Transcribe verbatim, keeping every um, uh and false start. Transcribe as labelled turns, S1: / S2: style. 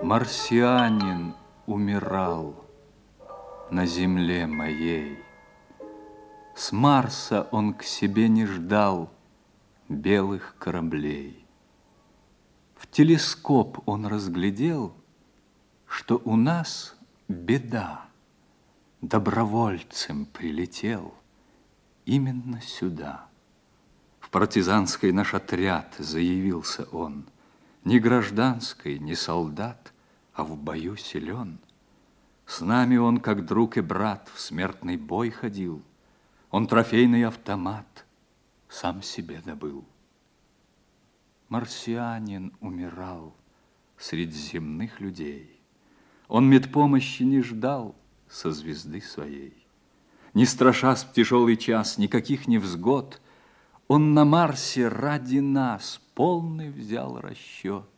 S1: Марсианин умирал на земле моей. С Марса он к себе не ждал белых кораблей. В телескоп он разглядел, что у нас беда. Добровольцем прилетел именно сюда. В партизанский наш отряд заявился он, ни гражданский, ни солдат, а в бою силен. С нами он, как друг и брат, в смертный бой ходил. Он трофейный автомат сам себе добыл. Марсианин умирал среди земных людей. Он медпомощи не ждал со звезды своей. Не страшась в тяжелый час никаких невзгод, он на Марсе ради нас полный взял расчет.